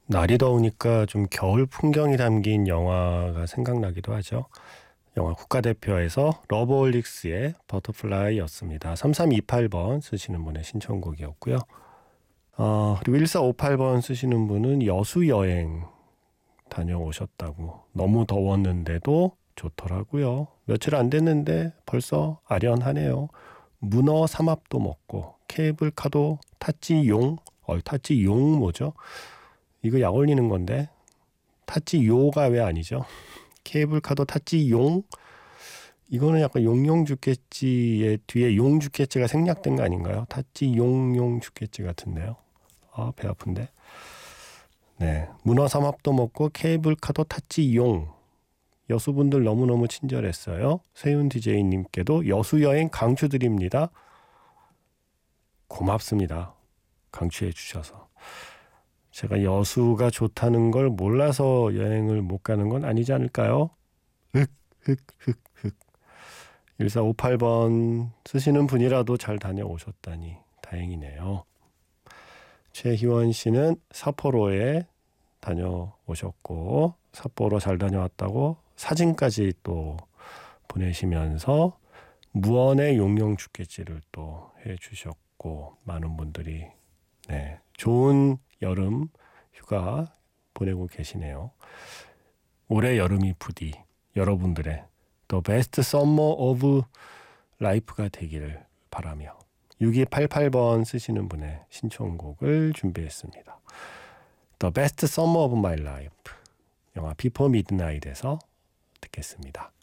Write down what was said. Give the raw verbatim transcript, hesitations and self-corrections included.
날이 더우니까 좀 겨울 풍경이 담긴 영화가 생각나기도 하죠. 영화 국가대표에서 러브홀릭스의 버터플라이였습니다. 삼삼이팔 번 쓰시는 분의 신청곡이었고요. 어, 그리고 일사오팔 번 쓰시는 분은 여수여행 다녀오셨다고. 너무 더웠는데도 좋더라고요. 며칠 안 됐는데 벌써 아련하네요. 문어 삼합도 먹고 케이블카도 탔지 용. 어, 탔지 용 뭐죠? 이거 약 올리는 건데 탔지 요가 왜 아니죠? 케이블카도 탔지 용. 이거는 약간 용용 죽겠지의 뒤에 용 죽겠지가 생략된 거 아닌가요? 탔지 용용 죽겠지 같은데요. 아, 배 아픈데. 네, 문어 삼합도 먹고 케이블카도 탔지 용. 여수분들 너무너무 친절했어요. 세윤 디제이님께도 여수여행 강추드립니다. 고맙습니다. 강추해 주셔서. 제가 여수가 좋다는 걸 몰라서 여행을 못 가는 건 아니지 않을까요? 흑, 흑, 흑, 흑. 일사오팔 번 쓰시는 분이라도 잘 다녀오셨다니 다행이네요. 최희원 씨는 삿포로에 다녀오셨고 삿포로 잘 다녀왔다고 사진까지 또 보내시면서 무언의 용용 죽겠지를 또 해주셨고 많은 분들이 네, 좋은 여름 휴가 보내고 계시네요. 올해 여름이 부디 여러분들의 The Best Summer of Life가 되기를 바라며 육이팔팔 번 쓰시는 분의 신청곡을 준비했습니다. The Best Summer of My Life 영화 Before Midnight에서 듣겠습니다.